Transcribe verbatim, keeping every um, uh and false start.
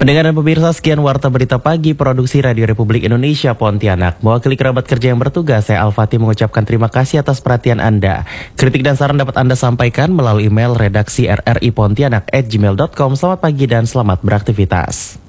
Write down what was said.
Pendengar dan pemirsa, sekian Warta Berita Pagi Produksi Radio Republik Indonesia Pontianak. Mewakili kerabat kerja yang bertugas, saya Al-Fatih mengucapkan terima kasih atas perhatian Anda. Kritik dan saran dapat Anda sampaikan melalui email redaksi r r i pontianak at gmail dot com. Selamat pagi dan selamat beraktivitas.